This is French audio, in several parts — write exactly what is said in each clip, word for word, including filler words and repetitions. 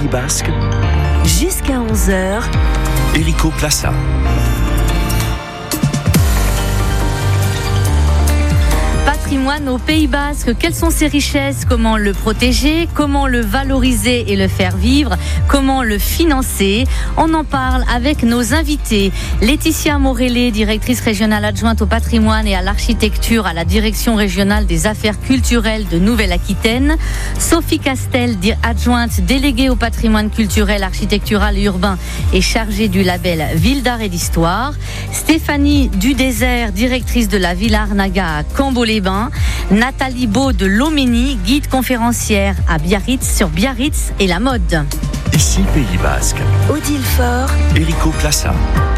Pays Basque, jusqu'à onze heures, Enrico Plaça. Patrimoine au Pays Basque, quelles sont ses richesses, comment le protéger, comment le valoriser et le faire vivre, comment le financer. On en parle avec nos invités. Laetitia Morellet, directrice régionale adjointe au patrimoine et à l'architecture à la direction régionale des affaires culturelles de Nouvelle-Aquitaine. Sophie Castel, adjointe déléguée au patrimoine culturel, architectural et urbain et chargée du label Ville d'art et d'histoire. Stéphanie Dudésert, directrice de la Villa Arnaga à Cambo-les-Bains. Nathalie Beau de Loménie, guide conférencière à Biarritz sur Biarritz et la mode. Ici Pays Basque, Odile Faure, Enrico Plaça.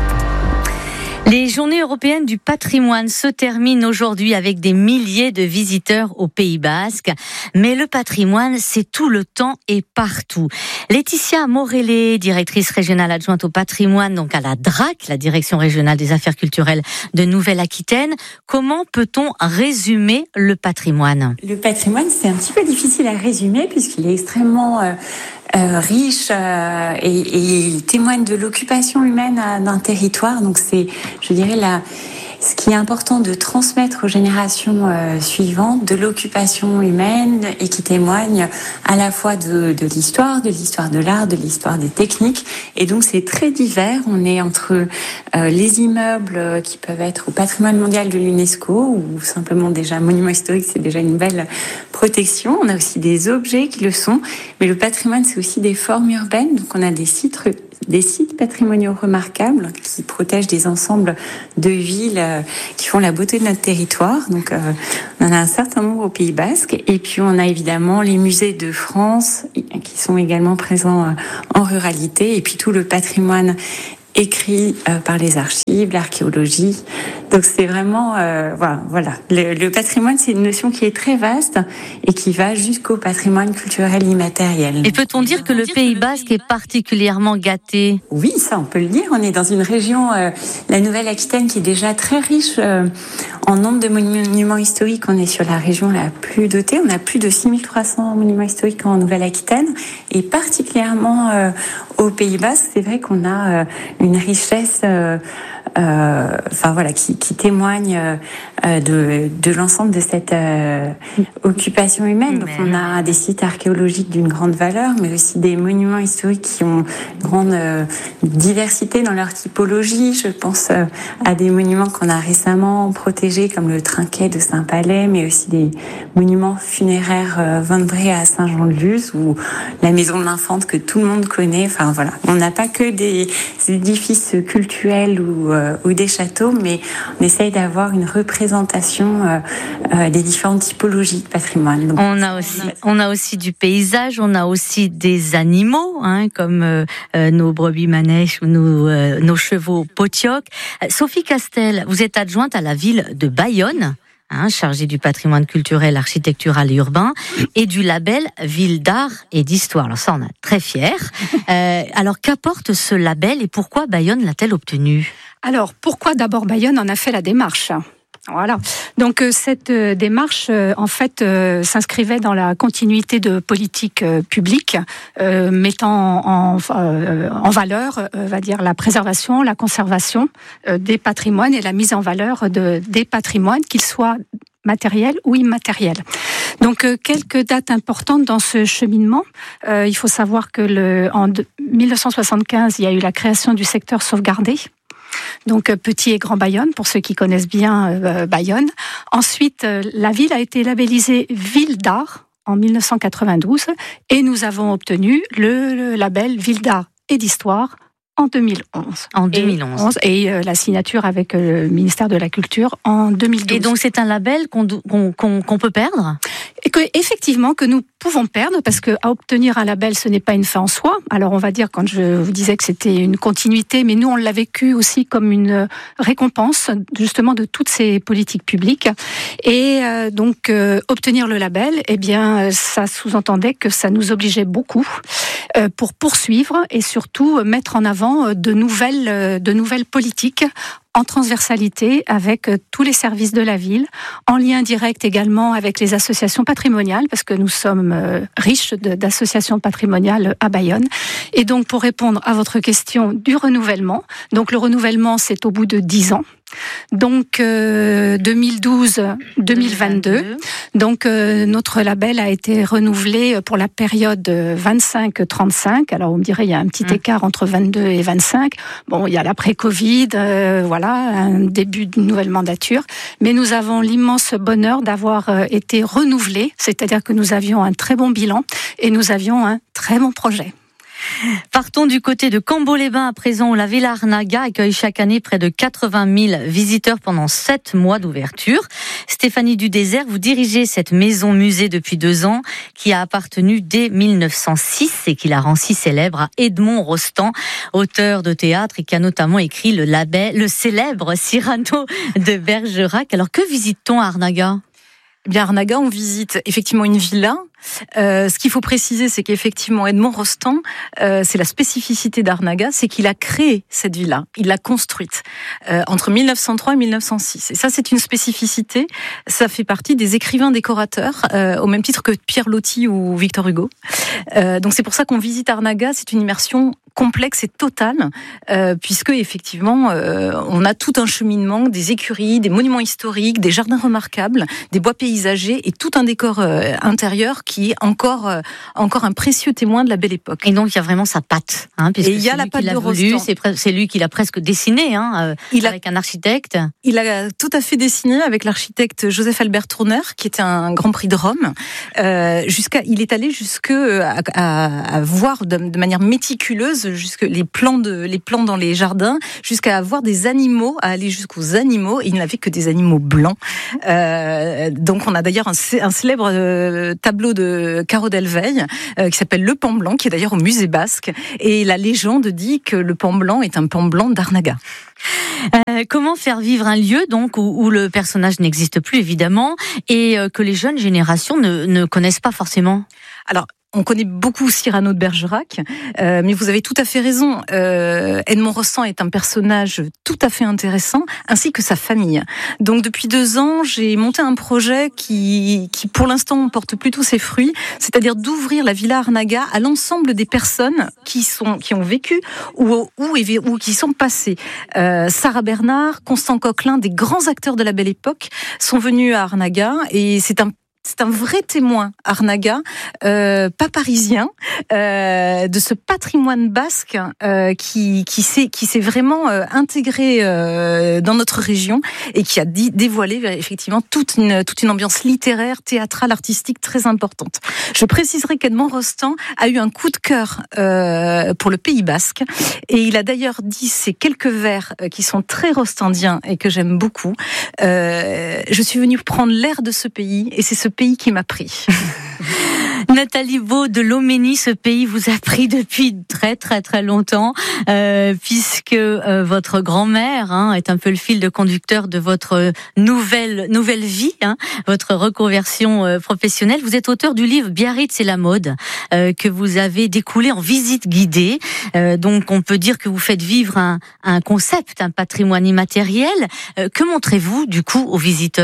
Les journées européennes du patrimoine se terminent aujourd'hui avec des milliers de visiteurs au Pays Basque. Mais le patrimoine, c'est tout le temps et partout. Laetitia Morellet, directrice régionale adjointe au patrimoine, donc à la D R A C, la Direction régionale des affaires culturelles de Nouvelle-Aquitaine. Comment peut-on résumer le patrimoine ? Le patrimoine, c'est un petit peu difficile à résumer puisqu'il est extrêmement euh, euh, riche euh, et, et il témoigne de l'occupation humaine euh, d'un territoire. Donc c'est, je dirais, la... ce qui est important de transmettre aux générations euh, suivantes de l'occupation humaine et qui témoigne à la fois de, de l'histoire, de l'histoire de l'art, de l'histoire des techniques. Et donc c'est très divers. On est entre euh, les immeubles qui peuvent être au patrimoine mondial de l'UNESCO ou simplement déjà monument historique, c'est déjà une belle protection. On a aussi des objets qui le sont, mais le patrimoine c'est aussi des formes urbaines. Donc on a des sites des sites patrimoniaux remarquables qui protègent des ensembles de villes euh, qui font la beauté de notre territoire. Donc, euh, on en a un certain nombre au Pays Basque. Et puis, on a évidemment les musées de France qui sont également présents euh, en ruralité. Et puis, tout le patrimoine écrit euh, par les archives, l'archéologie. Donc c'est vraiment euh, voilà, voilà. Le, le patrimoine, c'est une notion qui est très vaste et qui va jusqu'au patrimoine culturel immatériel. Et peut-on dire que le Pays Basque est particulièrement gâté ? Oui, ça on peut le dire. On est dans une région, euh, la Nouvelle-Aquitaine, qui est déjà très riche euh, en nombre de monuments historiques. On est sur la région la plus dotée. On a plus de six mille trois cents monuments historiques en Nouvelle-Aquitaine et particulièrement euh, au Pays Basque. C'est vrai qu'on a euh, une richesse euh, euh, enfin voilà qui, qui témoigne euh, de, de l'ensemble de cette euh, occupation humaine. Donc on a des sites archéologiques d'une grande valeur, mais aussi des monuments historiques qui ont une grande euh, diversité dans leur typologie. Je pense euh, à des monuments qu'on a récemment protégés comme le Trinquet de Saint-Palais, mais aussi des monuments funéraires euh, Vendré à Saint-Jean-de-Luz ou la maison de l'Infante que tout le monde connaît. Enfin voilà, on n'a pas que des édifices cultuels ou, euh, ou des châteaux, mais on essaye d'avoir une représentation euh, euh, des différentes typologies de patrimoine. Donc, on a aussi, on a aussi du paysage, on a aussi des animaux, hein, comme euh, euh, nos brebis manèges ou nos, euh, nos chevaux potiocs. Sophie Castel, vous êtes adjointe à la ville de Bayonne, hein, chargée du patrimoine culturel, architectural et urbain, et du label Ville d'art et d'histoire. Alors ça, on est très fiers. Euh, alors, qu'apporte ce label et pourquoi Bayonne l'a-t-elle obtenu ? Alors, pourquoi d'abord Bayonne en a fait la démarche ? Voilà. Donc euh, cette euh, démarche, euh, en fait, euh, s'inscrivait dans la continuité de politiques euh, publiques euh, mettant en, euh, en valeur, euh, va dire, la préservation, la conservation euh, des patrimoines et la mise en valeur de, des patrimoines, qu'ils soient matériels ou immatériels. Donc euh, quelques dates importantes dans ce cheminement. Euh, il faut savoir que le, en mille neuf cent soixante-quinze, il y a eu la création du secteur sauvegardé. Donc Petit et Grand Bayonne, pour ceux qui connaissent bien euh, Bayonne. Ensuite, euh, la ville a été labellisée Ville d'art en mille neuf cent quatre-vingt-douze et nous avons obtenu le, le label Ville d'art et d'histoire en deux mille onze. En deux mille onze. Et, et euh, la signature avec euh, le ministère de la Culture en deux mille douze. Et donc c'est un label qu'on, qu'on, qu'on, qu'on peut perdre ? Et que, effectivement, que nous pouvons perdre, parce que à obtenir un label, ce n'est pas une fin en soi. Alors, on va dire, quand je vous disais que c'était une continuité, mais nous, on l'a vécu aussi comme une récompense, justement, de toutes ces politiques publiques. Et euh, donc, euh, obtenir le label, eh bien, ça sous-entendait que ça nous obligeait beaucoup. euh, pour poursuivre et surtout mettre en avant de nouvelles, de nouvelles politiques en transversalité avec tous les services de la ville, en lien direct également avec les associations patrimoniales, parce que nous sommes euh, riches de, d'associations patrimoniales à Bayonne. Et donc, pour répondre à votre question du renouvellement, donc le renouvellement, c'est au bout de dix ans. Donc euh, deux mille douze deux mille vingt-deux. Donc euh, notre label a été renouvelé pour la période vingt-cinq trente-cinq. Alors on me dirait il y a un petit mmh. écart entre vingt-deux et vingt-cinq. Bon, il y a l'après-Covid, euh, voilà, un début d'une nouvelle mandature. Mais nous avons l'immense bonheur d'avoir euh, été renouvelés, c'est-à-dire que nous avions un très bon bilan et nous avions un très bon projet. Partons du côté de Cambo-les-Bains à présent, où la Villa Arnaga accueille chaque année près de quatre-vingt mille visiteurs pendant sept mois d'ouverture. Stéphanie Dudésert, vous dirigez cette maison-musée depuis deux ans qui a appartenu dès mille neuf cent six et qui la rend si célèbre à Edmond Rostand, auteur de théâtre et qui a notamment écrit le, label, le célèbre Cyrano de Bergerac. Alors que visite-t-on à Arnaga ? Eh bien, Arnaga, on visite effectivement une villa. Euh, ce qu'il faut préciser, c'est qu'effectivement, Edmond Rostand, euh, c'est la spécificité d'Arnaga, c'est qu'il a créé cette villa, il l'a construite euh, entre mille neuf cent trois et mille neuf cent six. Et ça, c'est une spécificité. Ça fait partie des écrivains décorateurs, euh, au même titre que Pierre Loti ou Victor Hugo. Euh, donc, c'est pour ça qu'on visite Arnaga. C'est une immersion complexe et totale, euh, puisque effectivement, euh, on a tout un cheminement, des écuries, des monuments historiques, des jardins remarquables, des bois paysagers et tout un décor euh, intérieur qui est encore, euh, encore un précieux témoin de la belle époque. Et donc il y a vraiment sa patte, hein, puisque et il y a la patte de voulu, c'est, pre- c'est lui qui l'a presque dessiné, hein, euh, il avec a, un architecte. Il a tout à fait dessiné avec l'architecte Joseph Albert Tourner, qui était un Grand Prix de Rome. Euh, jusqu'à, il est allé jusque à, à, à voir de, de manière méticuleuse jusque les plans de, les plans dans les jardins, jusqu'à avoir des animaux, à aller jusqu'aux animaux. Et il n'avait que des animaux blancs. Euh, donc on a d'ailleurs un, un célèbre euh, tableau de Caro Delveille euh, qui s'appelle Le Pan Blanc, qui est d'ailleurs au musée basque. Et la légende dit que le pan blanc est un pan blanc d'Arnaga. Euh, comment faire vivre un lieu donc où, où le personnage n'existe plus évidemment et euh, que les jeunes générations ne, ne connaissent pas forcément ? Alors, on connaît beaucoup Cyrano de Bergerac, euh, mais vous avez tout à fait raison. Euh, Edmond Rostand est un personnage tout à fait intéressant, ainsi que sa famille. Donc depuis deux ans, j'ai monté un projet qui, qui pour l'instant porte plutôt ses fruits, c'est-à-dire d'ouvrir la Villa Arnaga à l'ensemble des personnes qui sont qui ont vécu ou ou, ou qui sont passées. Euh, Sarah Bernard, Constant Coquelin, des grands acteurs de la Belle Époque sont venus à Arnaga et c'est un C'est un vrai témoin, Arnaga, euh, pas parisien, euh, de ce patrimoine basque euh, qui, qui, s'est, qui s'est vraiment euh, intégré euh, dans notre région et qui a dit, dévoilé effectivement toute une, toute une ambiance littéraire, théâtrale, artistique très importante. Je préciserai qu'Edmond Rostand a eu un coup de cœur euh, pour le Pays basque et il a d'ailleurs dit ces quelques vers qui sont très rostandiens et que j'aime beaucoup. Euh, je suis venue prendre l'air de ce pays et c'est ce pays qui m'a pris. Nathalie Beau de Loménie, ce pays vous a pris depuis très très très longtemps, euh, puisque euh, votre grand-mère hein, est un peu le fil de conducteur de votre nouvelle nouvelle vie, hein, votre reconversion euh, professionnelle. Vous êtes auteur du livre Biarritz et la mode, euh, que vous avez découlé en visite guidée. Euh, donc on peut dire que vous faites vivre un, un concept, un patrimoine immatériel. Euh, que montrez-vous du coup aux visiteurs ?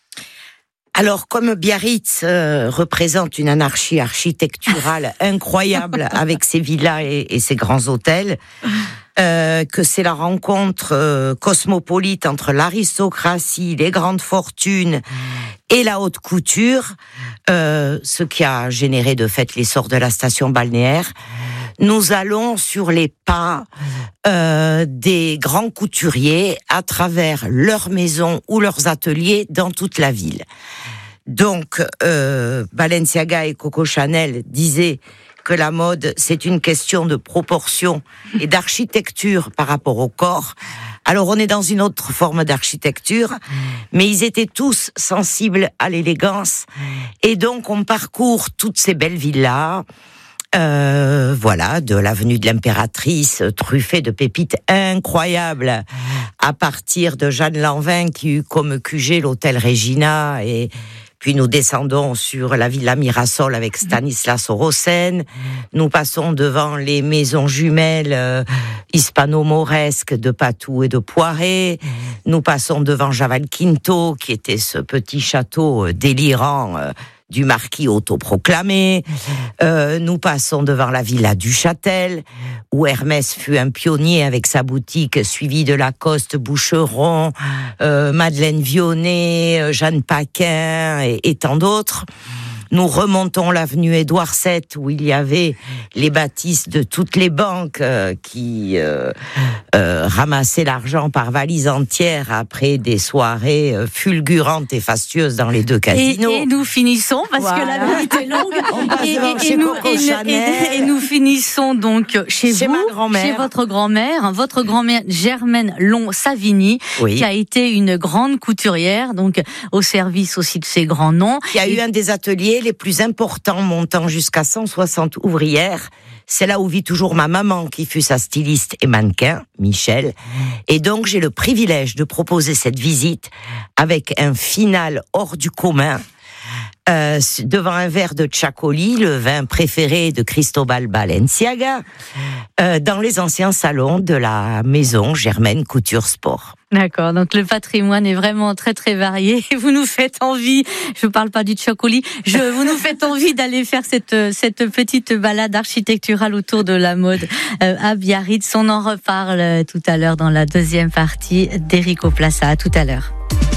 Alors, comme Biarritz euh, représente une anarchie architecturale incroyable avec ses villas et, et ses grands hôtels, euh, que c'est la rencontre euh, cosmopolite entre l'aristocratie, les grandes fortunes et la haute couture, euh, ce qui a généré de fait l'essor de la station balnéaire, nous allons sur les pas euh, des grands couturiers à travers leurs maisons ou leurs ateliers dans toute la ville. Donc, euh, Balenciaga et Coco Chanel disaient que la mode, c'est une question de proportion et d'architecture par rapport au corps. Alors, on est dans une autre forme d'architecture, mais ils étaient tous sensibles à l'élégance. Et donc, on parcourt toutes ces belles villas, Euh, voilà, de l'avenue de l'Impératrice, truffée de pépites incroyables, à partir de Jeanne Lanvin, qui eut comme Q G l'hôtel Regina, et Puis nous descendons sur la Villa Mirasol avec Stanislas Orosen. Nous passons devant les maisons jumelles euh, hispano-mauresques de Patou et de Poiré. Nous passons devant Javal Quinto, qui était ce petit château euh, délirant euh, du marquis autoproclamé. Euh, nous passons devant la Villa du Châtel, où Hermès fut un pionnier avec sa boutique, suivi de Lacoste, Boucheron, euh, Madeleine Vionnet, Jeanne Paquin et, et tant d'autres. Nous remontons l'avenue Édouard sept, où il y avait les bâtisses de toutes les banques euh, qui euh, euh, ramassaient l'argent par valise entière après des soirées euh, fulgurantes et fastueuses dans les deux casinos. Et, et nous finissons, parce voilà. que la nuit est longue, On passe et, et, chez et, nous, Coco et, Chanel. et, et nous finissons donc chez, Chez vous, ma grand-mère. chez votre grand-mère, votre grand-mère Germaine Long-Savigny, Oui. qui a été une grande couturière, donc au service aussi de ces grands noms. Qui a eu un des ateliers les plus importants, montant jusqu'à cent soixante ouvrières. C'est là où vit toujours ma maman, qui fut sa styliste et mannequin, Michel. Et donc, j'ai le privilège de proposer cette visite avec un final hors du commun, euh, devant un verre de Tchakoli, le vin préféré de Cristobal Balenciaga, euh, dans les anciens salons de la maison Germaine Couture Sport. D'accord, donc le patrimoine est vraiment très très varié. Vous nous faites envie, je parle pas du Tchakoli, je vous nous faites envie d'aller faire cette cette petite balade architecturale autour de la mode euh, à Biarritz. On en reparle tout à l'heure dans la deuxième partie d'Erico Plaça. À tout à l'heure.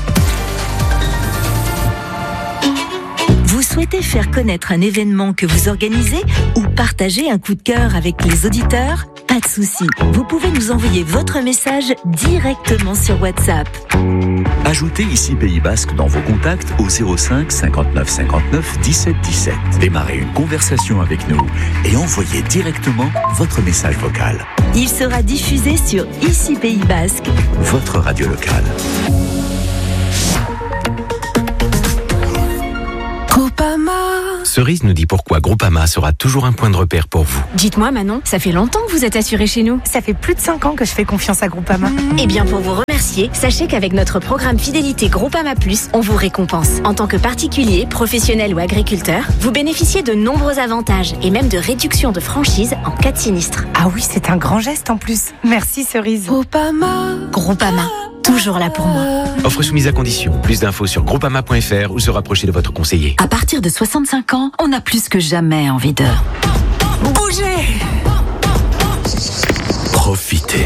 Vous souhaitez faire connaître un événement que vous organisez ou partager un coup de cœur avec les auditeurs ? Pas de souci, vous pouvez nous envoyer votre message directement sur WhatsApp. Ajoutez ici Pays Basque dans vos contacts au zéro cinq cinquante-neuf cinquante-neuf dix-sept dix-sept. Démarrez une conversation avec nous et envoyez directement votre message vocal. Il sera diffusé sur Ici Pays Basque. Votre radio locale. Groupama. Cerise nous dit pourquoi Groupama sera toujours un point de repère pour vous. Dites-moi Manon, ça fait longtemps que vous êtes assurée chez nous. Ça fait plus de cinq ans que je fais confiance à Groupama. Eh bien pour vous remercier, sachez qu'avec notre programme fidélité Groupama Plus, on vous récompense. En tant que particulier, professionnel ou agriculteur, vous bénéficiez de nombreux avantages et même de réductions de franchise en cas de sinistre. Ah oui, c'est un grand geste en plus. Merci Cerise. Groupama. Groupama. Toujours là pour moi. Offre soumise à condition. Plus d'infos sur groupama point f r ou se rapprocher de votre conseiller. À partir de soixante-cinq ans, on a plus que jamais envie de Bougez. Profitez.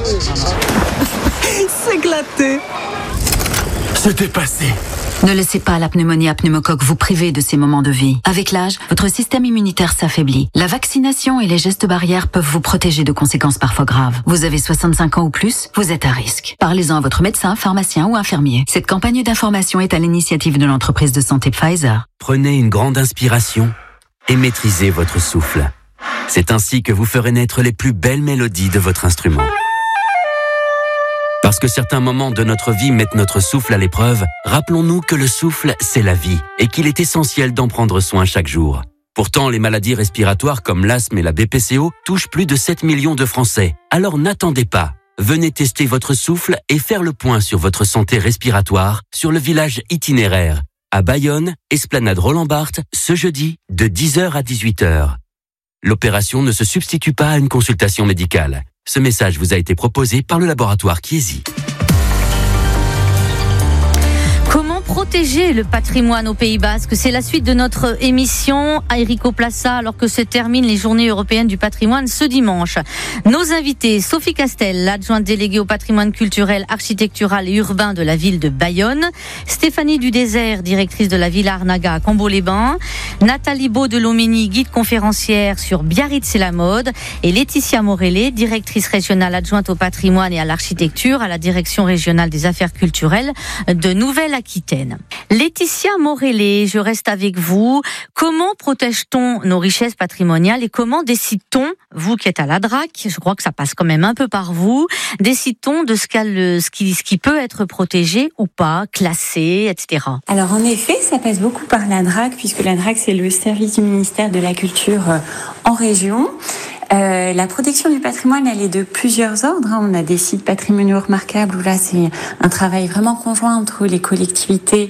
S'éclater. Se dépasser. Ne laissez pas la pneumonie à pneumocoque vous priver de ces moments de vie. Avec l'âge, votre système immunitaire s'affaiblit. La vaccination et les gestes barrières peuvent vous protéger de conséquences parfois graves. Vous avez soixante-cinq ans ou plus, vous êtes à risque. Parlez-en à votre médecin, pharmacien ou infirmier. Cette campagne d'information est à l'initiative de l'entreprise de santé Pfizer. Prenez une grande inspiration et maîtrisez votre souffle. C'est ainsi que vous ferez naître les plus belles mélodies de votre instrument. Parce que certains moments de notre vie mettent notre souffle à l'épreuve, rappelons-nous que le souffle, c'est la vie et qu'il est essentiel d'en prendre soin chaque jour. Pourtant, les maladies respiratoires comme l'asthme et la B P C O touchent plus de sept millions de Français. Alors n'attendez pas. Venez tester votre souffle et faire le point sur votre santé respiratoire sur le village itinéraire à Bayonne, Esplanade Roland-Barthes, ce jeudi de dix heures à dix-huit heures. L'opération ne se substitue pas à une consultation médicale. Ce message vous a été proposé par le laboratoire Chiesi. Comment protéger le patrimoine au Pays Basque? C'est la suite de notre émission à Erico Plaça, alors que se terminent les journées européennes du patrimoine ce dimanche. Nos invités, Sophie Castel, l'adjointe déléguée au patrimoine culturel, architectural et urbain de la ville de Bayonne, Stéphanie Dudésert, directrice de la Villa Arnaga à Combeau-les-Bains, Nathalie Beau de Loménie, guide conférencière sur Biarritz et la mode, et Laetitia Morellet, directrice régionale adjointe au patrimoine et à l'architecture à la direction régionale des affaires culturelles de Nouvelle-Aquitaine. Laetitia Morellet, je reste avec vous. Comment protège-t-on nos richesses patrimoniales et comment décide-t-on, vous qui êtes à la D R A C, je crois que ça passe quand même un peu par vous, décide-t-on de ce, ce, qui, ce qui peut être protégé ou pas, classé, et cetera. Alors en effet, ça passe beaucoup par la D R A C, puisque la D R A C c'est le service du ministère de la Culture en région. Euh, la protection du patrimoine, elle est de plusieurs ordres. On a des sites patrimoniaux remarquables où là, c'est un travail vraiment conjoint entre les collectivités et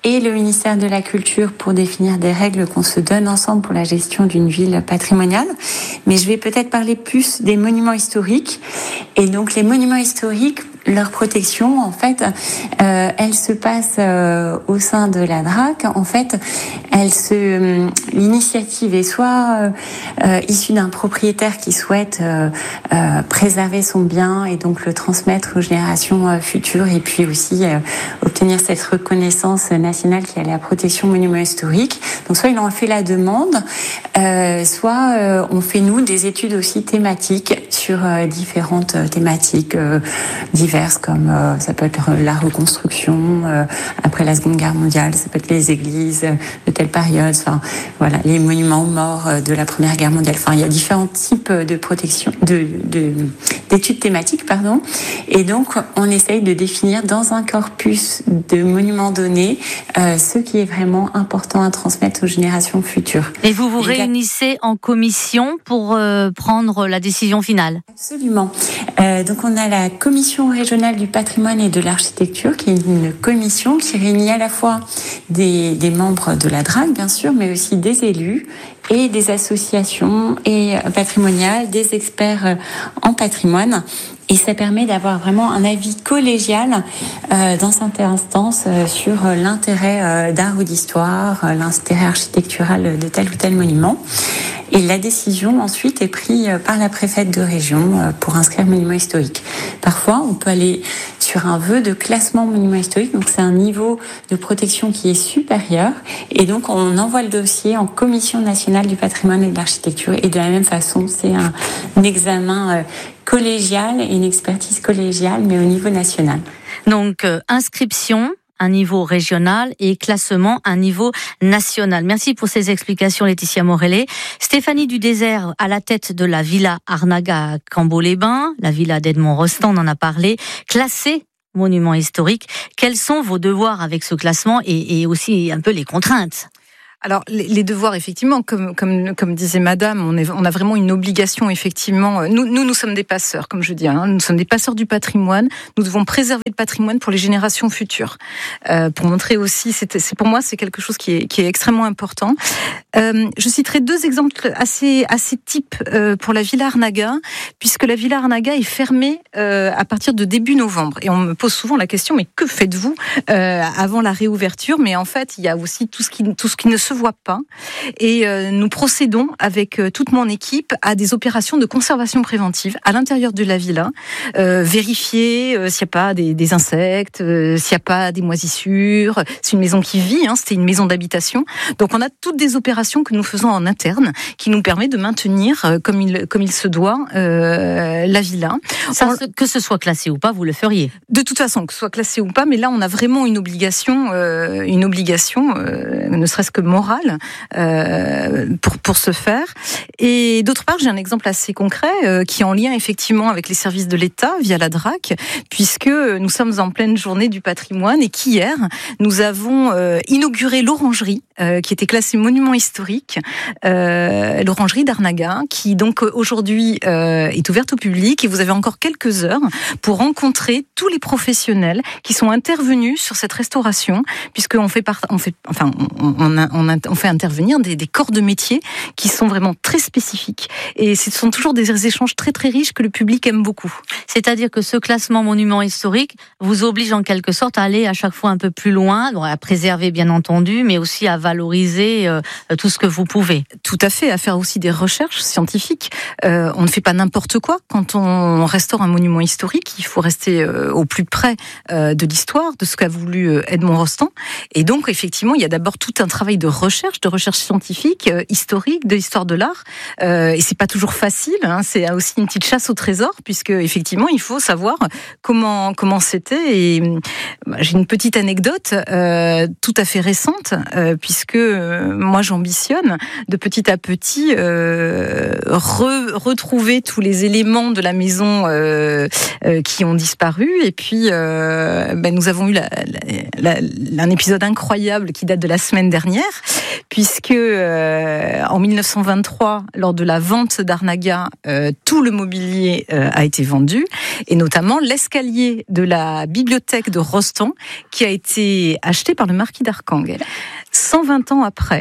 et le ministère de la Culture pour définir des règles qu'on se donne ensemble pour la gestion d'une ville patrimoniale. Mais je vais peut-être parler plus des monuments historiques. Et donc les monuments historiques, leur protection, en fait, euh, elle se passe euh, au sein de la D R A C. En fait, elle se, l'initiative est soit euh, euh, issue d'un propriétaire qui souhaite euh, euh, préserver son bien et donc le transmettre aux générations euh, futures, et puis aussi euh, obtenir cette reconnaissance nationale qui est la protection monument historique. Donc soit il en fait la demande, euh, soit euh, on fait nous des études aussi thématiques sur euh, différentes thématiques euh, diverses, comme euh, ça peut être la reconstruction euh, après la Seconde Guerre mondiale, ça peut être les églises de telle période, enfin voilà, les monuments aux morts de la Première Guerre mondiale. Enfin, il y a différents types de protection, de, de d'études thématiques, pardon. Et donc, on essaye de définir dans un corpus de monuments donnés euh, ce qui est vraiment important à transmettre aux générations futures. Et vous vous Et réunissez la... en commission pour euh, prendre la décision finale? Absolument. Euh, donc, on a la commission régionale du patrimoine et de l'architecture, qui est une commission qui réunit à la fois des, des membres de la D R A C, bien sûr, mais aussi des élus et des associations et patrimoniales, des experts en patrimoine. Et ça permet d'avoir vraiment un avis collégial euh, dans cette instance euh, sur l'intérêt euh, d'art ou d'histoire, euh, l'intérêt architectural de tel ou tel monument. Et la décision ensuite est prise par la préfète de région euh, pour inscrire monument historique. Parfois, on peut aller sur un vœu de classement monument historique, donc c'est un niveau de protection qui est supérieur. Et donc, on envoie le dossier en commission nationale du patrimoine et de l'architecture. Et de la même façon, c'est un, un examen euh, collégial et une expertise collégiale, mais au niveau national. Donc, euh, inscription à un niveau régional et classement à un niveau national. Merci pour ces explications, Laetitia Morellet. Stéphanie Dudésert, à la tête de la Villa Arnaga à Cambo-les-Bains, la villa d'Edmond Rostand, on en a parlé, classée monument historique. Quels sont vos devoirs avec ce classement et, et aussi un peu les contraintes ? Alors les devoirs, effectivement, comme comme comme disait Madame, on est on a vraiment une obligation, effectivement. Nous nous nous sommes des passeurs, comme je dis, hein, nous sommes des passeurs du patrimoine. Nous devons préserver le patrimoine pour les générations futures, euh, pour montrer aussi. C'est c'est pour moi c'est quelque chose qui est qui est extrêmement important. Euh, je citerai deux exemples assez assez types euh, pour la Villa Arnaga, puisque la Villa Arnaga est fermée euh, à partir de début novembre. Et on me pose souvent la question, mais que faites-vous euh, avant la réouverture ? Mais en fait, il y a aussi tout ce qui tout ce qui ne se voit pas, et euh, nous procédons avec euh, toute mon équipe à des opérations de conservation préventive à l'intérieur de la villa, euh, vérifier euh, s'il n'y a pas des, des insectes, euh, s'il n'y a pas des moisissures. C'est une maison qui vit, hein, c'était une maison d'habitation, donc on a toutes des opérations que nous faisons en interne qui nous permet de maintenir euh, comme il comme il se doit euh, la villa. Ça, on... que ce soit classé ou pas, vous le feriez. De toute façon, que ce soit classé ou pas, mais là on a vraiment une obligation, euh, une obligation, euh, ne serait-ce que morale euh, pour pour ce faire. Et d'autre part, j'ai un exemple assez concret euh, qui est en lien effectivement avec les services de l'État via la D R A C, puisque nous sommes en pleine journée du patrimoine et qu'hier nous avons euh, inauguré l'orangerie euh, qui était classée monument historique, euh, l'orangerie d'Arnaga, qui donc aujourd'hui euh, est ouverte au public, et vous avez encore quelques heures pour rencontrer tous les professionnels qui sont intervenus sur cette restauration, puisqu'on fait part, on fait, enfin, on, on, a, on, a, on fait intervenir des, des corps de métier qui sont vraiment très spécifiques, et ce sont toujours des échanges très très riches que le public aime beaucoup. C'est-à-dire que ce classement monument historique vous oblige en quelque sorte à aller à chaque fois un peu plus loin, à préserver bien entendu, mais aussi à valoriser euh, tout ce que vous pouvez. Tout à fait, à faire aussi des recherches scientifiques. Euh, on ne fait pas n'importe quoi quand on restaure un monument historique. Il faut rester euh, au plus près euh, de l'histoire, de ce qu'a voulu euh, Edmond Rostand. Et donc, effectivement, il y a d'abord tout un travail de recherche, de recherche scientifique, euh, historique, de l'histoire de l'art. Euh, et c'est pas toujours facile. Hein, c'est aussi une petite chasse au trésor, puisque effectivement, il faut savoir comment comment c'était. Et bah, j'ai une petite anecdote euh, tout à fait récente, euh, puisque euh, moi, j'ambitionne de petit à petit euh, re, retrouver tous les éléments de la maison euh, euh, qui ont disparu. Et puis, euh, ben, nous avons eu la, la, la, un épisode incroyable qui date de la semaine dernière, puisque euh, en mille neuf cent vingt-trois, lors de la vente d'Arnaga, euh, tout le mobilier euh, a été vendu, et notamment l'escalier de la bibliothèque de Rostand, qui a été acheté par le marquis d'Arcang. cent vingt ans après,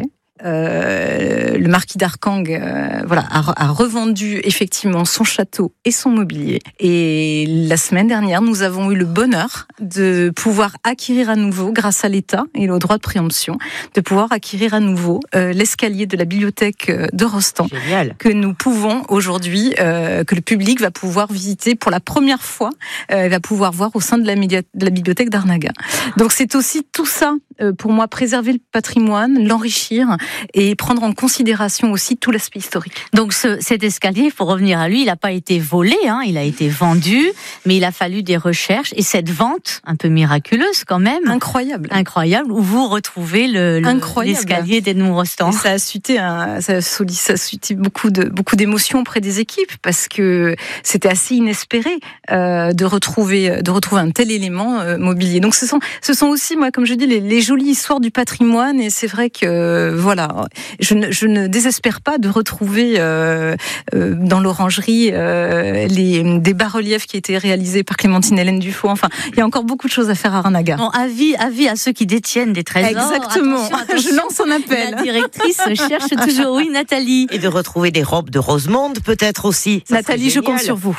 Euh, le marquis d'Arcang euh, voilà, a, a revendu effectivement son château et son mobilier. Et la semaine dernière, nous avons eu le bonheur de pouvoir acquérir à nouveau, grâce à l'État et au droit de préemption, de pouvoir acquérir à nouveau euh, l'escalier de la bibliothèque de Rostand. Génial. Que nous pouvons aujourd'hui, euh, que le public va pouvoir visiter pour la première fois, euh, va pouvoir voir au sein de la, média- de la bibliothèque d'Arnaga. Donc c'est aussi tout ça, euh, pour moi, préserver le patrimoine, l'enrichir, et prendre en considération aussi tout l'aspect historique. Donc ce, cet escalier, pour revenir à lui, il n'a pas été volé, hein, il a été vendu, mais il a fallu des recherches et cette vente, un peu miraculeuse quand même. Incroyable. Incroyable, où vous retrouvez le, le, l'escalier d'Edmond Rostand. Et ça a suscité, un, ça a ça a suscité beaucoup, de, beaucoup d'émotions auprès des équipes, parce que c'était assez inespéré euh, de, retrouver, de retrouver un tel élément euh, mobilier. Donc ce sont, ce sont aussi, moi, comme je dis, les, les jolies histoires du patrimoine, et c'est vrai que, voilà, Je ne, je ne désespère pas de retrouver euh, euh, dans l'orangerie euh, les, des bas-reliefs qui étaient réalisés par Clémentine Hélène Dufault. Enfin, il y a encore beaucoup de choses à faire à Arnaga. Bon, avis, avis à ceux qui détiennent des trésors. Exactement. Attention, attention. Je lance un appel. La directrice cherche toujours, oui, Nathalie. Et de retrouver des robes de Rosemonde, peut-être aussi. Ça Nathalie, je compte sur vous.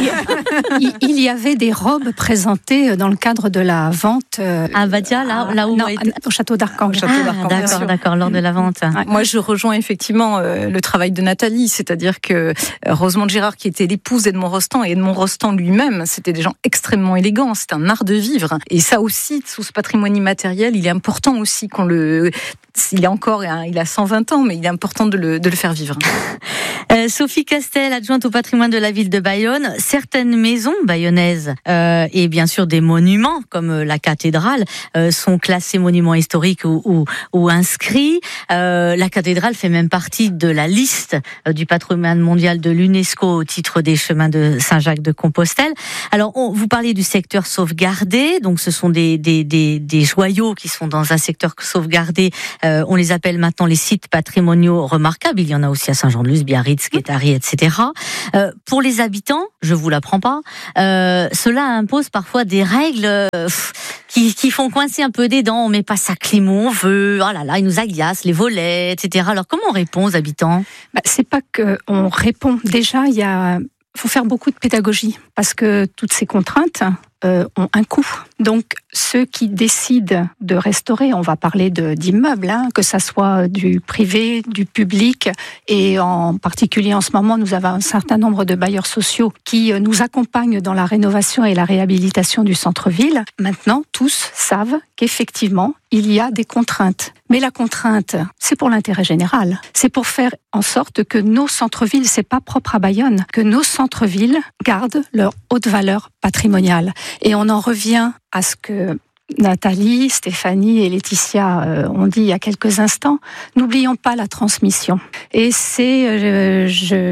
il, il y avait des robes présentées dans le cadre de la vente. Euh, à Badia, là, là où non, on était... au château d'Arcang. Ah, d'Arcang, d'accord, d'accord, lors de la vente. Ouais. Moi, je rejoins effectivement euh, le travail de Nathalie, c'est-à-dire que euh, Rosemonde Girard, qui était l'épouse d'Edmond Rostand, et Edmond Rostand lui-même, c'était des gens extrêmement élégants, c'est un art de vivre. Et ça aussi, sous ce patrimoine immatériel, il est important aussi qu'on le... Il a encore, il a cent vingt ans, mais il est important de le, de le faire vivre. Euh, Sophie Castel, adjointe au patrimoine de la ville de Bayonne. Certaines maisons bayonnaises euh, et bien sûr des monuments comme la cathédrale euh, sont classés monuments historiques ou, ou, ou inscrits. Euh, la cathédrale fait même partie de la liste euh, du patrimoine mondial de l'UNESCO au titre des chemins de Saint-Jacques-de-Compostelle. Alors, on, vous parlez du secteur sauvegardé, donc ce sont des, des, des, des joyaux qui sont dans un secteur sauvegardé. Euh, on les appelle maintenant les sites patrimoniaux remarquables. Il y en a aussi à Saint-Jean-de-Luz, Biarritz, Guétary, et cetera. Euh, pour les habitants, je vous l'apprends pas, euh, cela impose parfois des règles euh, qui, qui font coincer un peu des dents. On met pas sa clim où on veut. Oh là là, ils nous agacent, les volets, et cetera. Alors comment on répond aux habitants ? Bah, c'est pas que on répond. Déjà, il y a, faut faire beaucoup de pédagogie parce que toutes ces contraintes euh, ont un coût. Donc, ceux qui décident de restaurer, on va parler de, d'immeubles, hein, que ça soit du privé, du public, et en particulier en ce moment, nous avons un certain nombre de bailleurs sociaux qui nous accompagnent dans la rénovation et la réhabilitation du centre-ville. Maintenant, tous savent qu'effectivement, il y a des contraintes. Mais la contrainte, c'est pour l'intérêt général. C'est pour faire en sorte que nos centres-villes, c'est pas propre à Bayonne, que nos centres-villes gardent leur haute valeur patrimoniale. Et on en revient à ce que Nathalie, Stéphanie et Laetitia euh, ont dit il y a quelques instants. N'oublions pas la transmission. Et c'est, euh,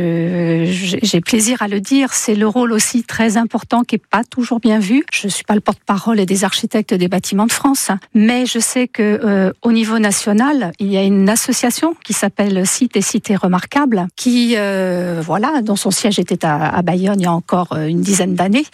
je, j'ai plaisir à le dire, c'est le rôle aussi très important qui est pas toujours bien vu. Je suis pas le porte-parole des architectes des bâtiments de France, mais je sais que euh, au niveau national, il y a une association qui s'appelle Sites et Cités Remarquables, qui, euh, voilà, dont son siège était à, à Bayonne il y a encore une dizaine d'années.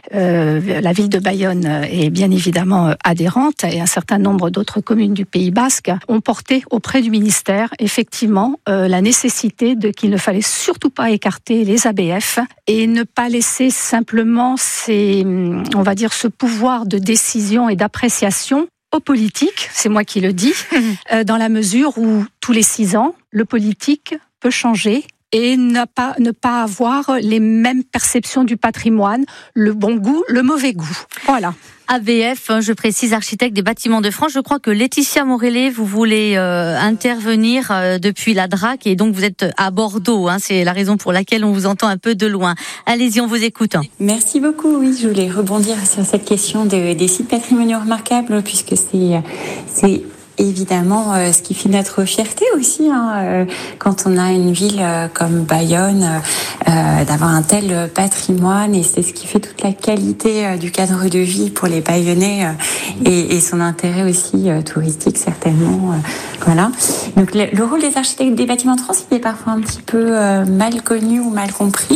Euh, la ville de Bayonne est bien évidemment adhérente et un certain nombre d'autres communes du Pays Basque ont porté auprès du ministère effectivement euh, la nécessité de qu'il ne fallait surtout pas écarter les A B F et ne pas laisser simplement ces, on va dire, ce pouvoir de décision et d'appréciation aux politiques, c'est moi qui le dis, euh, dans la mesure où tous les six ans, le politique peut changer et ne pas, ne pas avoir les mêmes perceptions du patrimoine, le bon goût, le mauvais goût. Voilà. A B F, je précise, architecte des bâtiments de France. Je crois que Laetitia Morellet, vous voulez euh, intervenir euh, depuis la D R A C et donc vous êtes à Bordeaux. Hein, c'est la raison pour laquelle on vous entend un peu de loin. Allez-y, on vous écoute. Merci beaucoup. Oui, je voulais rebondir sur cette question de, des sites patrimoniaux remarquables puisque c'est... c'est évidemment euh, ce qui fait notre fierté aussi hein, euh, quand on a une ville euh, comme Bayonne euh, euh, d'avoir un tel patrimoine, et c'est ce qui fait toute la qualité euh, du cadre de vie pour les Bayonnais euh, et, et son intérêt aussi euh, touristique certainement. Euh, voilà. Donc le, le rôle des architectes des bâtiments de France, il est parfois un petit peu euh, mal connu ou mal compris.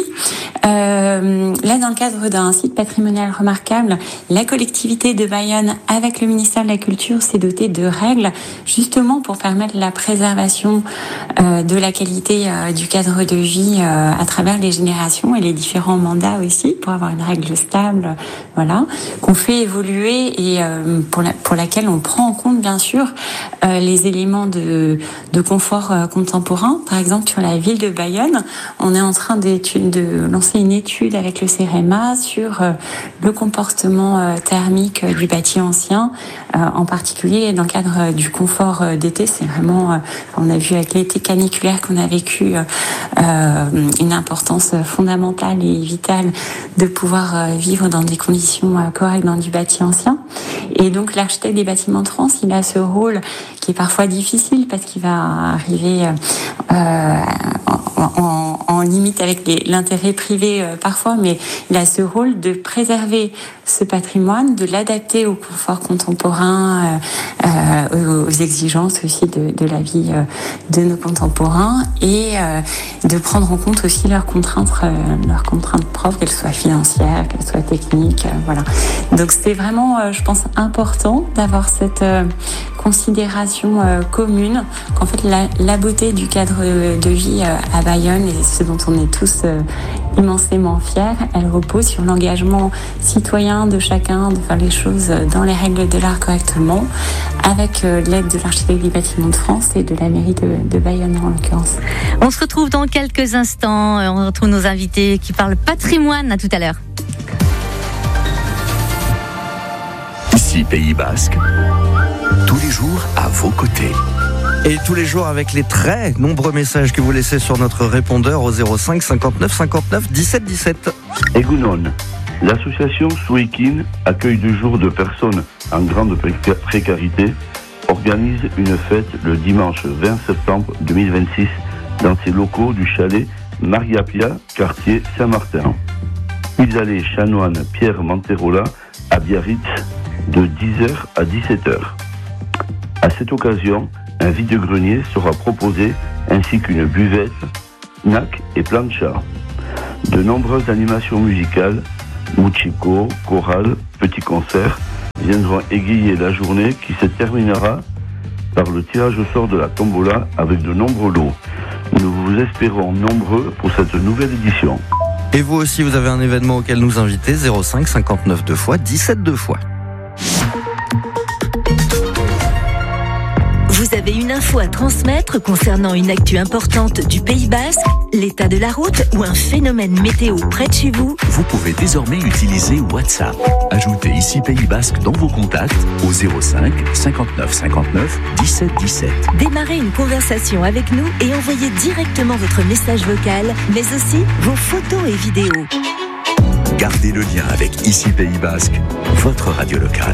Euh, là, dans le cadre d'un site patrimonial remarquable, la collectivité de Bayonne, avec le ministère de la Culture, s'est dotée de règles justement pour permettre la préservation euh, de la qualité euh, du cadre de vie euh, à travers les générations et les différents mandats aussi, pour avoir une règle stable, voilà, qu'on fait évoluer et euh, pour, la, pour laquelle on prend en compte bien sûr euh, les éléments de, de confort euh, contemporain. Par exemple, sur la ville de Bayonne, on est en train d'étude, de lancer une étude avec le CEREMA sur euh, le comportement euh, thermique euh, du bâti ancien, euh, en particulier dans le cadre euh, du confort euh, d'été. C'est vraiment, euh, on a vu avec l'été caniculaire qu'on a vécu euh, euh, une importance fondamentale et vitale de pouvoir euh, vivre dans des conditions euh, correctes dans du bâti ancien. Et donc l'architecte des bâtiments de France, il a ce rôle qui est parfois difficile parce qu'il va arriver euh, en, en, en limite avec les, l'intérêt privé euh, parfois, mais il a ce rôle de préserver ce patrimoine, de l'adapter au confort contemporain, euh, euh, aux exigences aussi de, de la vie euh, de nos contemporains, et euh, de prendre en compte aussi leurs contraintes, euh, leurs contraintes propres, qu'elles soient financières, qu'elles soient techniques, euh, voilà. Donc c'est vraiment, euh, je pense, important d'avoir cette euh, considération euh, commune, qu'en fait la, la beauté du cadre de vie euh, à Bayonne, et ce dont on est tous euh, immensément fiers, elle repose sur l'engagement citoyen de chacun de faire les choses dans les règles de l'art correctement, avec euh, l'aide de l'architecte des bâtiments de France et de la mairie de, de Bayonne en l'occurrence. On se retrouve dans quelques instants, on retrouve nos invités qui parlent patrimoine. À tout à l'heure. Ici Pays Basque, tous les jours à vos côtés. Et tous les jours avec les très nombreux messages que vous laissez sur notre répondeur au zéro cinq cinquante-neuf cinquante-neuf dix-sept dix-sept. Egounon, l'association Souikin, accueil de jour de personnes en grande préca- précarité, organise une fête le dimanche vingt septembre deux mille vingt-six dans ses locaux du chalet Mariapia, quartier Saint-Martin. Ils allaient chanoine Pierre Manterola à Biarritz de dix heures à dix-sept heures. À cette occasion, un vide-grenier sera proposé ainsi qu'une buvette, snack et plancha. De nombreuses animations musicales, Muchiko, chorale, petits concerts, viendront égayer la journée qui se terminera par le tirage au sort de la tombola avec de nombreux lots. Nous vous espérons nombreux pour cette nouvelle édition. Et vous aussi, vous avez un événement auquel nous inviter, zéro cinq cinquante-neuf deux fois, dix-sept deux fois. Vous avez une info à transmettre concernant une actu importante du Pays Basque, l'état de la route ou un phénomène météo près de chez vous? Vous pouvez désormais utiliser WhatsApp. Ajoutez ici Pays Basque dans vos contacts au zéro cinq cinquante-neuf cinquante-neuf dix-sept dix-sept. Démarrez une conversation avec nous et envoyez directement votre message vocal, mais aussi vos photos et vidéos. Gardez le lien avec Ici Pays Basque, votre radio locale.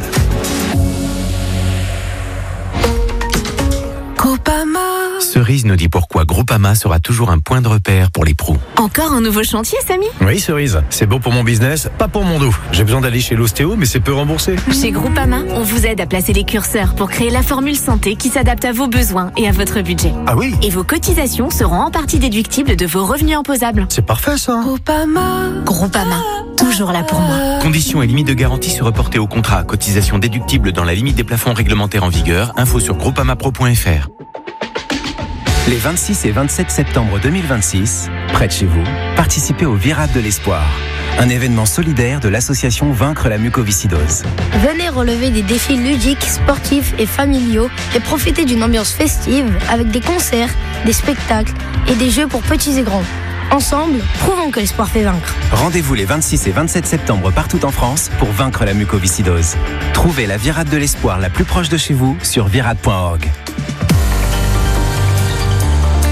Groupama. Cerise nous dit pourquoi Groupama sera toujours un point de repère pour les pros. Encore un nouveau chantier, Samy? Oui, Cerise. C'est bon pour mon business, pas pour mon dos. J'ai besoin d'aller chez l'ostéo, mais c'est peu remboursé. Chez Groupama, on vous aide à placer les curseurs pour créer la formule santé qui s'adapte à vos besoins et à votre budget. Ah oui? Et vos cotisations seront en partie déductibles de vos revenus imposables. C'est parfait, ça. Groupama. Groupama. Toujours là pour moi. Conditions et limites de garantie se reporter au contrat. Cotisation déductible dans la limite des plafonds réglementaires en vigueur. Info sur groupamapro point f r. Les vingt-six et vingt-sept septembre deux mille vingt-six, près de chez vous, participez au Virade de l'Espoir, un événement solidaire de l'association Vaincre la mucoviscidose. Venez relever des défis ludiques, sportifs et familiaux et profiter d'une ambiance festive avec des concerts, des spectacles et des jeux pour petits et grands. Ensemble, prouvons que l'espoir fait vaincre. Rendez-vous les vingt-six et vingt-sept septembre partout en France pour vaincre la mucoviscidose. Trouvez la Virade de l'Espoir la plus proche de chez vous sur virade point org.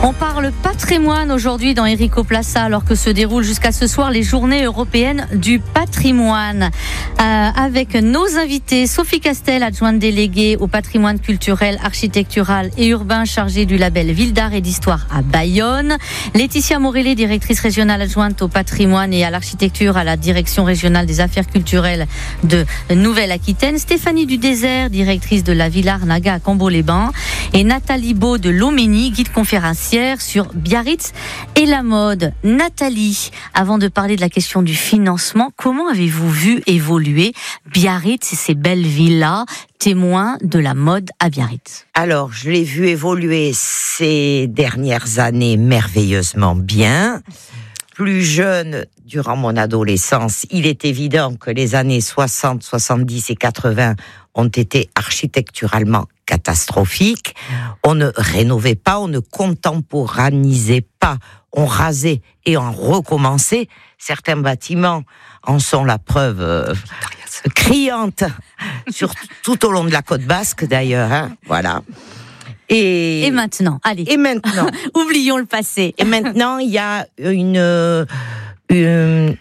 On parle patrimoine aujourd'hui dans Enrico Plaza, alors que se déroulent jusqu'à ce soir les journées européennes du patrimoine. Euh, avec nos invités, Sophie Castel, adjointe déléguée au patrimoine culturel, architectural et urbain, chargée du label Ville d'Art et d'Histoire à Bayonne. Laetitia Morellet, directrice régionale adjointe au patrimoine et à l'architecture à la direction régionale des affaires culturelles de Nouvelle-Aquitaine. Stéphanie Dudésert, directrice de la Villa Arnaga à Cambo-les-Bains. Et Nathalie Beau de Loménie, guide conférencière sur Biarritz et la mode. Nathalie, avant de parler de la question du financement, comment avez-vous vu évoluer Biarritz et ces belles villas témoins de la mode à Biarritz? Alors, je l'ai vu évoluer ces dernières années merveilleusement bien. Plus jeune, durant mon adolescence, il est évident que les années soixante, soixante-dix et quatre-vingts ont été architecturalement catastrophiques. On ne rénovait pas, on ne contemporanisait pas, on rasait et on recommençait. Certains bâtiments en sont la preuve euh, criante, sur, tout au long de la côte basque d'ailleurs. Hein, voilà. Et, et maintenant, allez. Et maintenant, oublions le passé. Et maintenant, il y a une une,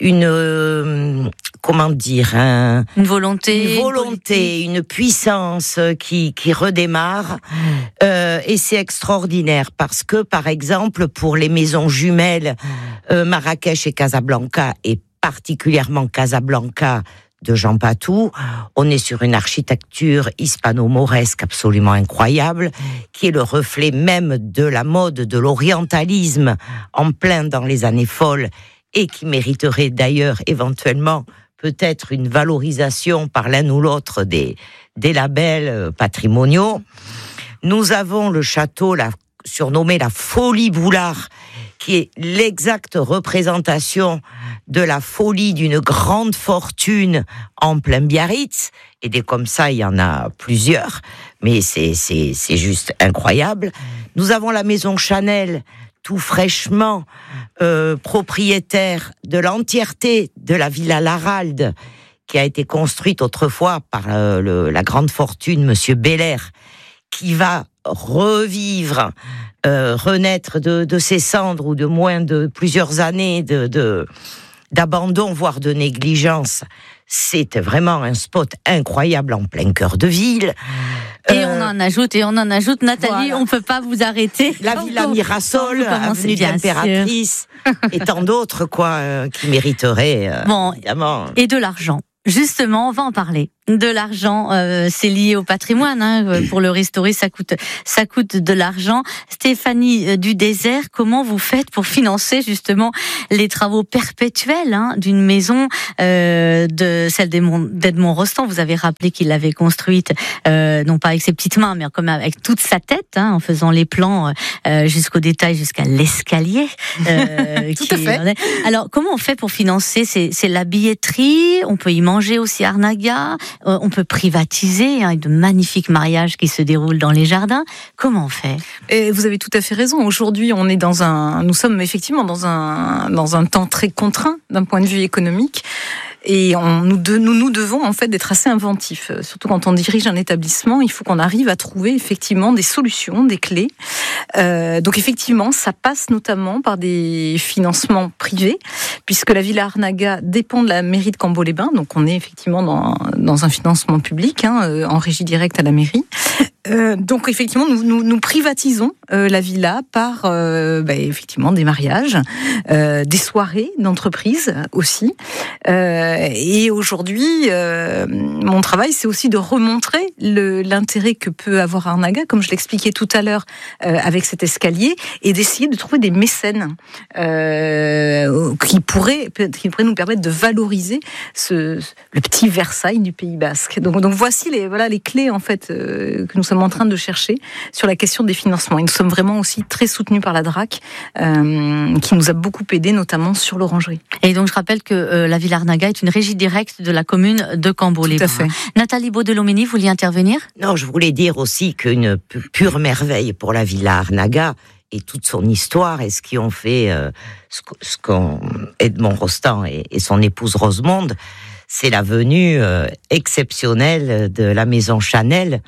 une comment dire, un, une volonté, une volonté, une, une puissance qui qui redémarre. Euh, et c'est extraordinaire parce que, par exemple, pour les maisons jumelles euh, Marrakech et Casablanca, et particulièrement Casablanca de Jean Patou, on est sur une architecture hispano-mauresque absolument incroyable, qui est le reflet même de la mode, de l'orientalisme en plein dans les années folles, et qui mériterait d'ailleurs éventuellement peut-être une valorisation par l'un ou l'autre des, des labels patrimoniaux. Nous avons le château la, surnommé la Folie Boulard, qui est l'exacte représentation de la folie d'une grande fortune en plein Biarritz. Et des comme ça, il y en a plusieurs, mais c'est, c'est, c'est juste incroyable. Nous avons la maison Chanel, tout fraîchement euh, propriétaire de l'entièreté de la Villa Laralde, qui a été construite autrefois par euh, le, la grande fortune, Monsieur Belair, qui va revivre, euh, renaître de, de ses cendres, ou de moins de plusieurs années de, de, d'abandon, voire de négligence. C'est vraiment un spot incroyable en plein cœur de ville. Et euh, on en ajoute, et on en ajoute. Nathalie, voilà. On ne peut pas vous arrêter. La Villa Mirasol, avenue de l'Impératrice, et tant d'autres, quoi, euh, qui mériteraient, euh, bon, évidemment. Et de l'argent. Justement, on va en parler. De l'argent, euh, c'est lié au patrimoine. Hein. Pour le restaurer, ça coûte, ça coûte de l'argent. Stéphanie Dudésert, comment vous faites pour financer justement les travaux perpétuels hein, d'une maison, euh, de celle d'Edmond Rostand? Vous avez rappelé qu'il l'avait construite, euh, non pas avec ses petites mains, mais comme avec toute sa tête, hein, en faisant les plans euh, jusqu'au détail, jusqu'à l'escalier. Euh, Tout qui, à fait. Alors, comment on fait pour financer? C'est, c'est la billetterie. On peut y manger aussi à Arnaga. On peut privatiser, hein, de magnifiques mariages qui se déroulent dans les jardins. Comment on fait? Et vous avez tout à fait raison. Aujourd'hui, on est dans un, nous sommes effectivement dans un, dans un temps très contraint d'un point de vue économique. Et on, nous, de, nous nous devons en fait d'être assez inventifs. Surtout quand on dirige un établissement, il faut qu'on arrive à trouver effectivement des solutions, des clés. Euh, donc effectivement, ça passe notamment par des financements privés, puisque la Villa Arnaga dépend de la mairie de Cambo-les-Bains. Donc on est effectivement dans, dans un financement public, hein, en régie directe à la mairie. Euh, donc effectivement, nous, nous, nous privatisons euh, la villa par euh, bah, effectivement des mariages, euh, des soirées d'entreprise aussi. Euh, et aujourd'hui, euh, mon travail, c'est aussi de remontrer le, l'intérêt que peut avoir Arnaga, comme je l'expliquais tout à l'heure euh, avec cet escalier, et d'essayer de trouver des mécènes euh, qui pourraient, qui pourraient nous permettre de valoriser ce, le petit Versailles du Pays Basque. Donc, donc voici les voilà les clés en fait euh, que nous sommes en train de chercher sur la question des financements. Et nous sommes vraiment aussi très soutenus par la D R A C, euh, qui nous a beaucoup aidé, notamment sur l'orangerie. Et donc, je rappelle que euh, la Villa Arnaga est une régie directe de la commune de Cambo-les-Bains. Tout à fait. Nathalie Beau de Loménie, vous vouliez intervenir? Non, je voulais dire aussi qu'une pure merveille pour la Villa Arnaga et toute son histoire, et ce qui ont fait euh, ce qu'ont Edmond Rostand et, et son épouse Rosemonde, c'est la venue euh, exceptionnelle de la maison Chanel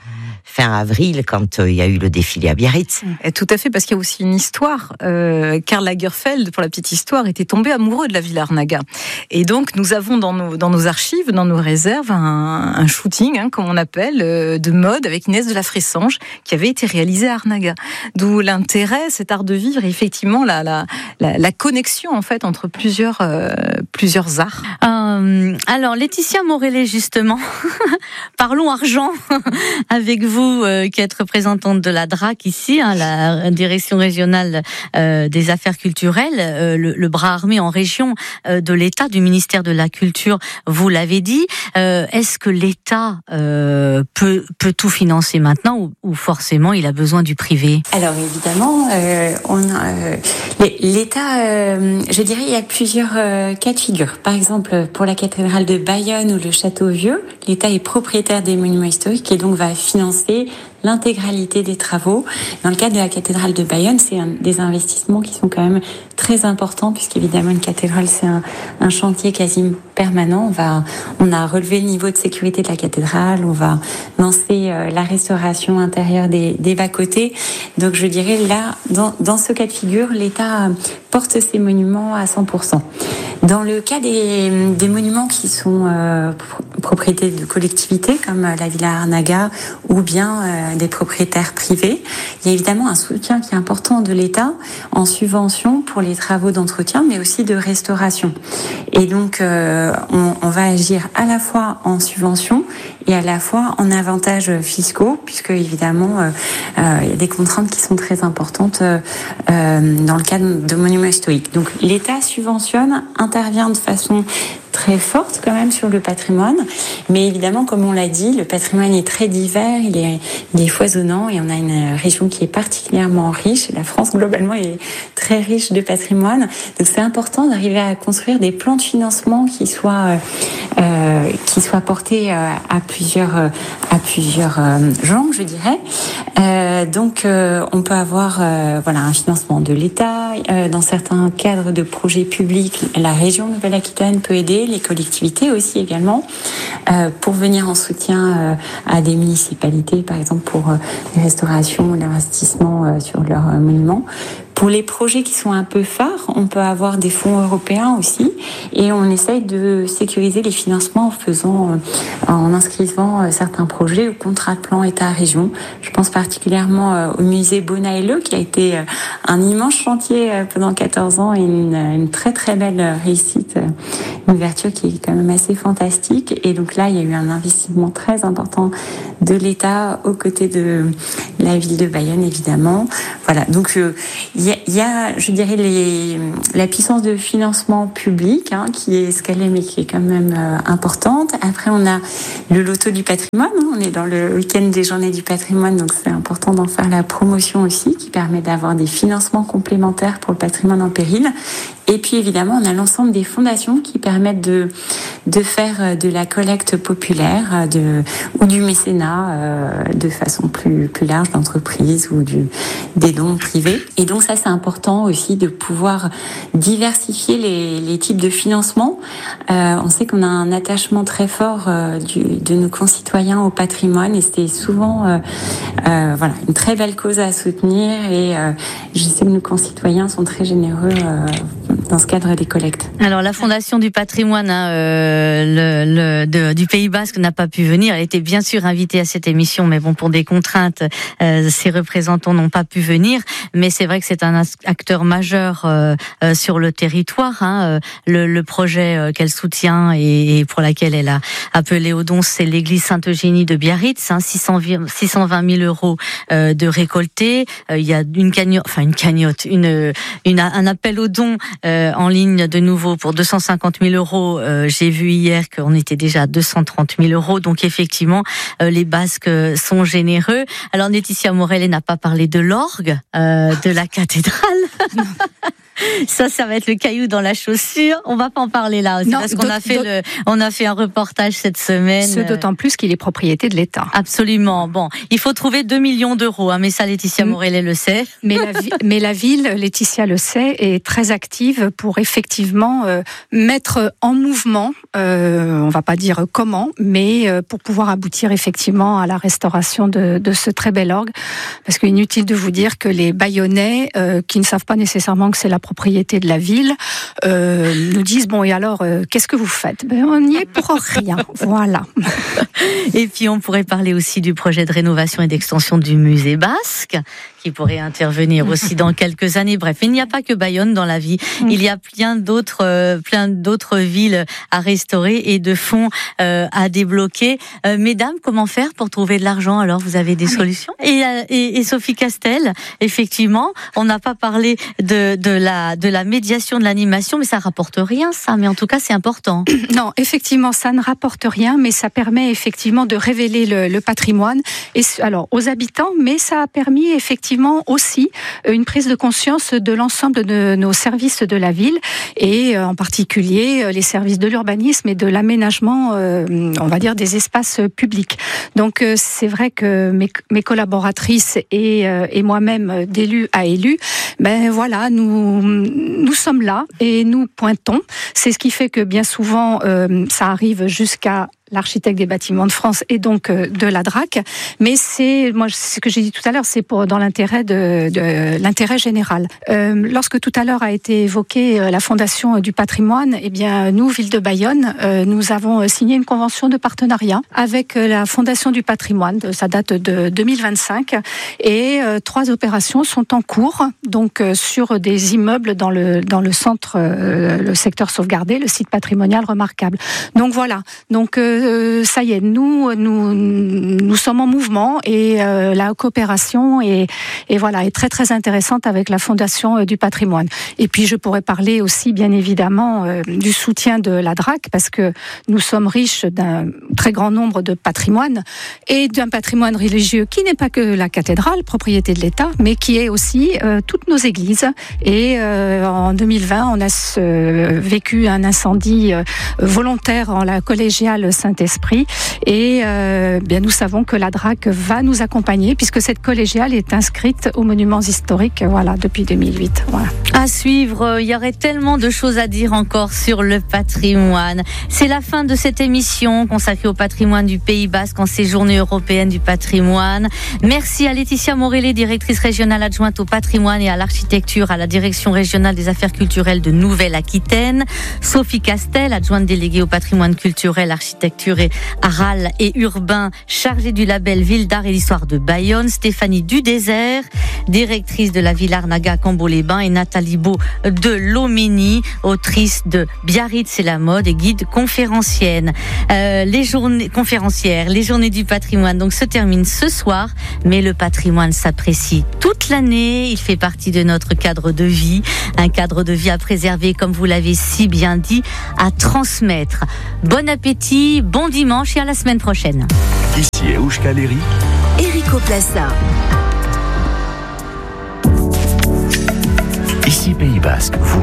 fin avril quand euh, il y a eu le défilé à Biarritz. Et tout à fait, parce qu'il y a aussi une histoire. Euh, Karl Lagerfeld, pour la petite histoire, était tombé amoureux de la Villa Arnaga. Et donc, nous avons dans nos, dans nos archives, dans nos réserves, un, un shooting, hein, comme on appelle, euh, de mode avec Inès de la Fressange, qui avait été réalisé à Arnaga. D'où l'intérêt, cet art de vivre, et effectivement, la, la, la, la connexion, en fait, entre plusieurs, euh, plusieurs arts. Euh, alors, Laetitia Morellet, justement, parlons argent avec vous, euh, qui êtes représentante de la D R A C ici, hein, la Direction régionale euh, des affaires culturelles, euh, le, le bras armé en région euh, de l'État, du ministère de la Culture, vous l'avez dit. Euh, est-ce que l'État euh, peut, peut tout financer maintenant ou, ou forcément il a besoin du privé? Alors évidemment, euh, on, euh, l'État, euh, je dirais, il y a plusieurs euh, cas de figure. Par exemple, pour la cathédrale de Bayonne ou le château vieux, l'État est propriétaire des monuments historiques et donc va financer l'intégralité des travaux. Dans le cas de la cathédrale de Bayonne, c'est un, des investissements qui sont quand même très importants, puisqu'évidemment une cathédrale, c'est un, un chantier quasi permanent. On va, on a relevé le niveau de sécurité de la cathédrale, on va lancer euh, la restauration intérieure des, des bas-côtés. Donc je dirais là, dans, dans ce cas de figure, l'État porte ses monuments à cent pour cent. Dans le cas des, des monuments qui sont euh, propriétés de collectivités, comme la Villa Arnaga, ou bien euh, des propriétaires privés, il y a évidemment un soutien qui est important de l'État en subvention pour les travaux d'entretien, mais aussi de restauration. Et donc, euh, on, on va agir à la fois en subvention et à la fois en avantages fiscaux, puisque évidemment, euh, euh, il y a des contraintes qui sont très importantes euh, dans le cadre de monuments historiques. Donc, l'État subventionne, intervient de façon très forte quand même sur le patrimoine, mais évidemment, comme on l'a dit, le patrimoine est très divers, il est, il est foisonnant et on a une région qui est particulièrement riche. La France globalement est très riche de patrimoine, donc c'est important d'arriver à construire des plans de financement qui soient euh, qui soient portés euh, à plusieurs euh, à plusieurs euh, gens, je dirais. Euh, donc, euh, on peut avoir euh, voilà un financement de l'État euh, dans certains cadres de projets publics. La région Nouvelle-Aquitaine peut aider. Les collectivités aussi également, euh, pour venir en soutien euh, à des municipalités, par exemple pour euh, les restaurations ou l'investissement euh, sur leurs euh, monuments. Pour les projets qui sont un peu phares, on peut avoir des fonds européens aussi, et on essaye de sécuriser les financements en faisant, euh, en inscrivant euh, certains projets au contrat de plan État-région. Je pense particulièrement euh, au musée Bonaello, qui a été euh, un immense chantier euh, pendant quatorze ans et une, une très très belle réussite, euh, une ouverture qui est quand même assez fantastique. Et donc là, il y a eu un investissement très important de l'État aux côtés de la ville de Bayonne, évidemment. Voilà, donc euh, il y a, y a, je dirais, les, la puissance de financement public hein, qui est escalée, mais qui est quand même euh, importante. Après, on a le loto du patrimoine. Hein, on est dans le week-end des journées du patrimoine, donc c'est important d'en faire la promotion aussi, qui permet d'avoir des financements complémentaires pour le patrimoine en péril. Et puis évidemment, on a l'ensemble des fondations qui permettent de de faire de la collecte populaire, de ou du mécénat euh, de façon plus plus large d'entreprises ou du des dons privés. Et donc ça, c'est important aussi de pouvoir diversifier les les types de financement. Euh, on sait qu'on a un attachement très fort euh, du, de nos concitoyens au patrimoine, et c'est souvent euh, euh, voilà une très belle cause à soutenir. Et euh, je sais que nos concitoyens sont très généreux Euh, dans ce cadre des collectes. Alors la Fondation du patrimoine hein, euh, le, le, de, du Pays Basque n'a pas pu venir. Elle était bien sûr invitée à cette émission, mais bon, pour des contraintes, euh, ses représentants n'ont pas pu venir. Mais c'est vrai que c'est un acteur majeur euh, euh, sur le territoire. Hein. Le, le projet euh, qu'elle soutient et, et pour laquelle elle a appelé au don, c'est l'église Sainte-Eugénie de Biarritz. Hein, six cent vingt mille euros euh, de récoltés. Euh, il y a une cagnotte, enfin une cagnotte, une, une, un appel au don euh, en ligne de nouveau pour deux cent cinquante mille euros. Euh, j'ai vu hier qu'on était déjà à deux cent trente mille euros. Donc effectivement, euh, les Basques sont généreux. Alors Laetitia Morellet n'a pas parlé de l'orgue euh, de la cathédrale. Ça, ça va être le caillou dans la chaussure. On va pas en parler là aussi, non, parce qu'on a fait le, on a fait un reportage cette semaine. Ce d'autant plus qu'il est propriété de l'État. Absolument. Bon, il faut trouver deux millions d'euros, hein, mais ça, Laetitia Morellet le sait. Mais la, mais la ville, Laetitia le sait, est très active initiative pour effectivement euh, mettre en mouvement, euh, on va pas dire comment, mais euh, pour pouvoir aboutir effectivement à la restauration de, de ce très bel orgue. Parce qu'inutile de vous dire que les Bayonnais, euh, qui ne savent pas nécessairement que c'est la propriété de la ville, euh, nous disent bon et alors euh, qu'est-ce que vous faites? Ben, on n'y est pour rien. Voilà. Et puis on pourrait parler aussi du projet de rénovation et d'extension du musée basque, qui pourrait intervenir aussi dans quelques années. Bref, il n'y a pas que Bayonne dans la vie. Il y a plein d'autres, euh, plein d'autres villes à restaurer et de fonds euh, à débloquer. Euh, mesdames, comment faire pour trouver de l'argent? Alors, vous avez des solutions? Et, et, et Sophie Castel, effectivement, on n'a pas parlé de, de la, de la médiation, de l'animation, mais ça rapporte rien, ça. Mais en tout cas, c'est important. Non, effectivement, ça ne rapporte rien, mais ça permet effectivement de révéler le, le patrimoine. Et alors aux habitants, mais ça a permis effectivement aussi une prise de conscience de l'ensemble de nos services de la ville et en particulier les services de l'urbanisme et de l'aménagement, on va dire, des espaces publics. Donc c'est vrai que mes, mes collaboratrices et, et moi-même d'élus à élus, ben voilà, nous nous sommes là et nous pointons. C'est ce qui fait que bien souvent euh, ça arrive jusqu'à l'architecte des bâtiments de France et donc euh, de la D R A C, mais c'est, moi, ce que j'ai dit tout à l'heure, c'est pour dans l'intérêt de, de l'intérêt général. Euh, lorsque tout à l'heure a été évoquée euh, la Fondation du patrimoine, eh bien nous, ville de Bayonne, euh, nous avons signé une convention de partenariat avec euh, la Fondation du patrimoine. Ça date de deux mille vingt-cinq et euh, trois opérations sont en cours, donc euh, sur des immeubles dans le dans le centre, euh, le secteur sauvegardé, le site patrimonial remarquable. Donc voilà, donc euh, Euh, ça y est, nous, nous, nous sommes en mouvement et euh, la coopération est, est voilà est très très intéressante avec la Fondation euh, du patrimoine. Et puis je pourrais parler aussi bien évidemment euh, du soutien de la D R A C parce que nous sommes riches d'un très grand nombre de patrimoines et d'un patrimoine religieux qui n'est pas que la cathédrale, propriété de l'État, mais qui est aussi euh, toutes nos églises. Et euh, en deux mille vingt, on a euh, vécu un incendie euh, volontaire en la collégiale Saint-Esprit et euh, bien nous savons que la D R A C va nous accompagner puisque cette collégiale est inscrite aux monuments historiques voilà, depuis deux mille huit. Voilà. À suivre, il y aurait tellement de choses à dire encore sur le patrimoine. C'est la fin de cette émission consacrée au patrimoine du Pays Basque en ces journées européennes du patrimoine. Merci à Laetitia Morellet, directrice régionale adjointe au patrimoine et à l'architecture à la direction régionale des affaires culturelles de Nouvelle-Aquitaine. Sophie Castel, adjointe déléguée au patrimoine culturel, architecture et aral et urbain, chargée du label Ville d'Art et d'Histoire de Bayonne. Stéphanie Dudésert, directrice de la Villa Arnaga Cambo-les-Bains et Nathalie Beau de Loménie, autrice de Biarritz et la mode et guide conférencienne. Euh, les journées conférencières, les journées du patrimoine donc se terminent ce soir, mais le patrimoine s'apprécie toute l'année. Il fait partie de notre cadre de vie, un cadre de vie à préserver, comme vous l'avez si bien dit, à transmettre. Bon appétit, bon dimanche et à la semaine prochaine. Ici est Oushkaleri. Erico Plaza. Ici Pays Basque, vous